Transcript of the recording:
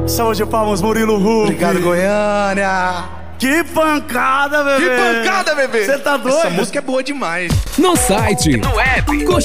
Saúde de palmas, Murilo Huck. Obrigado, Goiânia. Que pancada, bebê. Que pancada, bebê. Você tá doido? Essa música é boa demais. No site, no app,